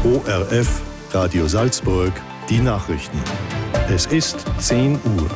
ORF Radio Salzburg, die Nachrichten. Es ist 10 Uhr.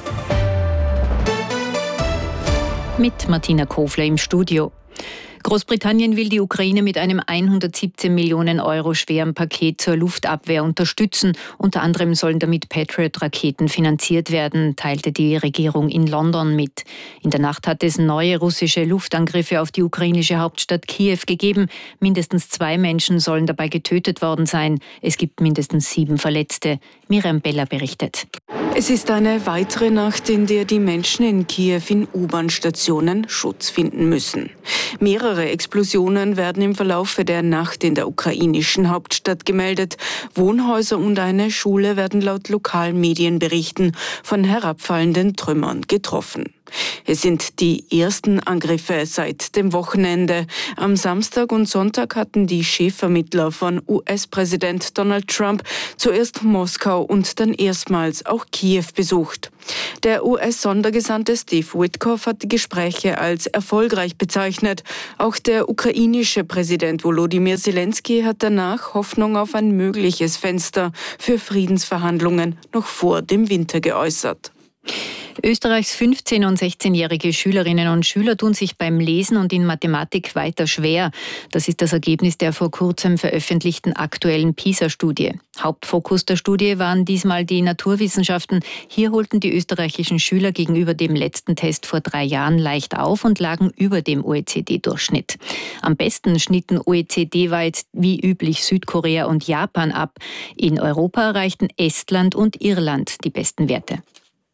Mit Martina Kofler im Studio. Großbritannien will die Ukraine mit einem 117 Millionen Euro schweren Paket zur Luftabwehr unterstützen. Unter anderem sollen damit Patriot-Raketen finanziert werden, teilte die Regierung in London mit. In der Nacht hat es neue russische Luftangriffe auf die ukrainische Hauptstadt Kiew gegeben. Mindestens 2 Menschen sollen dabei getötet worden sein. Es gibt mindestens 7 Verletzte. Miriam Beller berichtet. Es ist eine weitere Nacht, in der die Menschen in Kiew in U-Bahn-Stationen Schutz finden müssen. Mehrere Explosionen werden im Verlauf der Nacht in der ukrainischen Hauptstadt gemeldet. Wohnhäuser und eine Schule werden laut lokalen Medienberichten von herabfallenden Trümmern getroffen. Es sind die ersten Angriffe seit dem Wochenende. Am Samstag und Sonntag hatten die Chefvermittler von US-Präsident Donald Trump zuerst Moskau und dann erstmals auch Kiew besucht. Der US-Sondergesandte Steve Witkoff hat die Gespräche als erfolgreich bezeichnet. Auch der ukrainische Präsident Volodymyr Zelensky hat danach Hoffnung auf ein mögliches Fenster für Friedensverhandlungen noch vor dem Winter geäußert. Österreichs 15- und 16-jährige Schülerinnen und Schüler tun sich beim Lesen und in Mathematik weiter schwer. Das ist das Ergebnis der vor kurzem veröffentlichten aktuellen PISA-Studie. Hauptfokus der Studie waren diesmal die Naturwissenschaften. Hier holten die österreichischen Schüler gegenüber dem letzten Test vor 3 Jahren leicht auf und lagen über dem OECD-Durchschnitt. Am besten schnitten OECD-weit wie üblich Südkorea und Japan ab. In Europa erreichten Estland und Irland die besten Werte.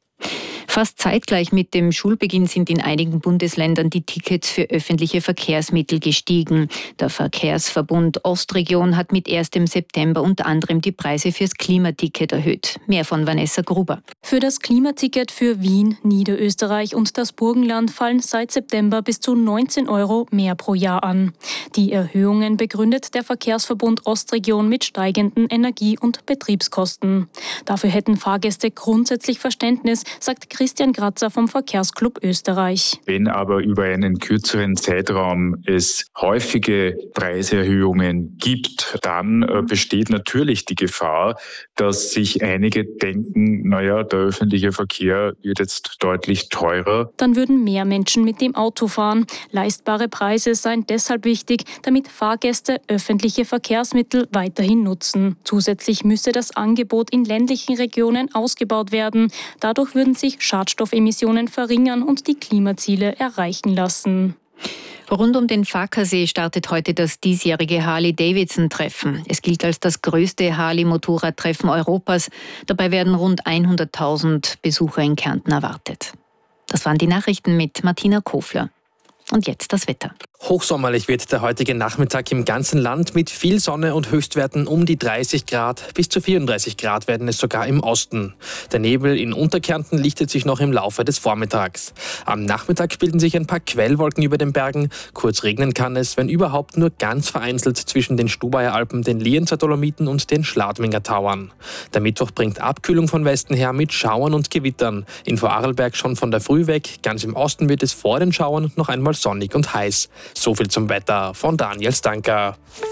Fast zeitgleich mit dem Schulbeginn sind in einigen Bundesländern die Tickets für öffentliche Verkehrsmittel gestiegen. Der Verkehrsverbund Ostregion hat mit 1. September unter anderem die Preise fürs Klimaticket erhöht. Mehr von Vanessa Gruber. Für das Klimaticket für Wien, Niederösterreich und das Burgenland fallen seit September bis zu 19 € mehr pro Jahr an. Die Erhöhungen begründet der Verkehrsverbund Ostregion mit steigenden Energie- und Betriebskosten. Dafür hätten Fahrgäste grundsätzlich Verständnis, sagt Christian Kratzer vom Verkehrsclub Österreich. Wenn aber über einen kürzeren Zeitraum es häufige Preiserhöhungen gibt, dann besteht natürlich die Gefahr, dass sich einige denken, der öffentliche Verkehr wird jetzt deutlich teurer. Dann würden mehr Menschen mit dem Auto fahren. Leistbare Preise seien deshalb wichtig, damit Fahrgäste öffentliche Verkehrsmittel weiterhin nutzen. Zusätzlich müsse das Angebot in ländlichen Regionen ausgebaut werden. Dadurch würden sich Schadstoffemissionen verringern und die Klimaziele erreichen lassen. Rund um den Fackersee startet heute das diesjährige Harley-Davidson-Treffen. Es gilt als das größte Harley-Motorradtreffen Europas. Dabei werden rund 100.000 Besucher in Kärnten erwartet. Das waren die Nachrichten mit Martina Kofler. Und jetzt das Wetter. Hochsommerlich wird der heutige Nachmittag im ganzen Land mit viel Sonne und Höchstwerten um die 30 Grad. Bis zu 34 Grad werden es sogar im Osten. Der Nebel in Unterkärnten lichtet sich noch im Laufe des Vormittags. Am Nachmittag bilden sich ein paar Quellwolken über den Bergen. Kurz regnen kann es, wenn überhaupt nur ganz vereinzelt zwischen den Stubaier Alpen, den Lienzer Dolomiten und den Schladminger Tauern. Der Mittwoch bringt Abkühlung von Westen her mit Schauern und Gewittern. In Vorarlberg schon von der Früh weg. Ganz im Osten wird es vor den Schauern noch einmal sonnig und heiß. So viel zum Wetter von Daniel Stanker.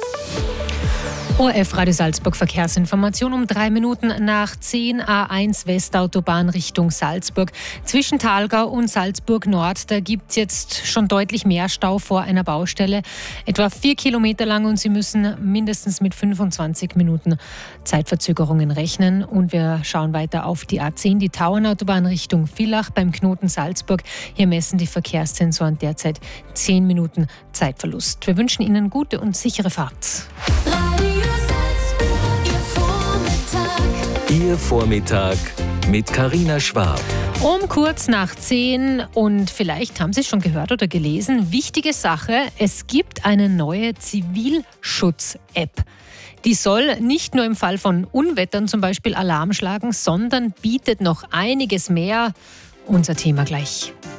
ORF Radio Salzburg Verkehrsinformation um 3 Minuten nach 10 A1 Westautobahn Richtung Salzburg. Zwischen Thalgau und Salzburg Nord, da gibt es jetzt schon deutlich mehr Stau vor einer Baustelle. Etwa 4 Kilometer lang und Sie müssen mindestens mit 25 Minuten Zeitverzögerungen rechnen. Und wir schauen weiter auf die A10, die Tauernautobahn Richtung Villach beim Knoten Salzburg. Hier messen die Verkehrssensoren derzeit 10 Minuten Zeitverlust. Wir wünschen Ihnen gute und sichere Fahrt. Ihr Vormittag mit Carina Schwab. Um kurz nach 10 und vielleicht haben Sie es schon gehört oder gelesen, wichtige Sache, es gibt eine neue Zivilschutz-App. Die soll nicht nur im Fall von Unwettern zum Beispiel Alarm schlagen, sondern bietet noch einiges mehr. Unser Thema gleich.